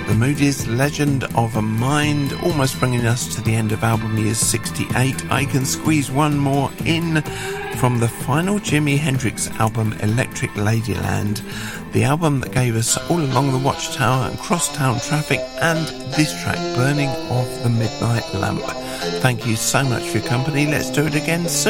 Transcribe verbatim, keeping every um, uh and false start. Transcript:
The Moody's Legend of a Mind, almost bringing us to the end of album year sixty-eight. I can squeeze one more in from the final Jimi Hendrix album, Electric Ladyland, the album that gave us All Along the Watchtower and Crosstown Traffic, and this track, Burning of the Midnight Lamp. Thank you so much for your company. Let's do it again soon.